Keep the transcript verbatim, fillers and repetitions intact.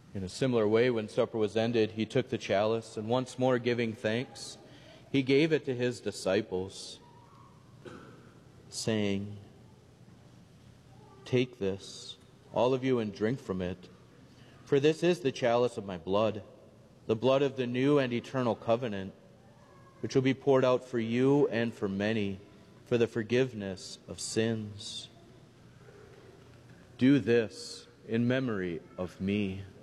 In a similar way, when supper was ended, he took the chalice, and once more giving thanks, he gave it to his disciples, saying, "Take this, all of you, and drink from it, for this is the chalice of my blood, the blood of the new and eternal covenant, which will be poured out for you and for many for the forgiveness of sins. Do this in memory of me."